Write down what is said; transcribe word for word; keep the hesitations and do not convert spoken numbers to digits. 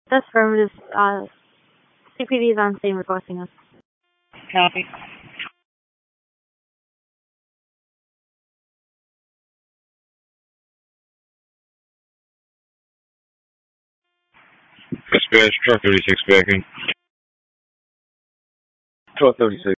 That's affirmative. Uh, C P D is on scene requesting us. Copy. Dispatch, truck thirty-six backing. twelve thirty-six.